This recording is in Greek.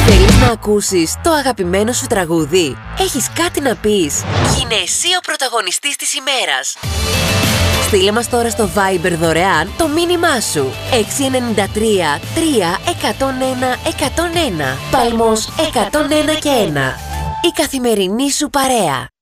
Θέλεις να ακούσεις το αγαπημένο σου τραγούδι? Έχεις κάτι να πεις? Γίνε εσύ ο πρωταγωνιστής της ημέρας. Στείλε μας τώρα στο Viber δωρεάν το μήνυμά σου. 693 3 101 101. Παλμός 101 και 1. Η καθημερινή σου παρέα.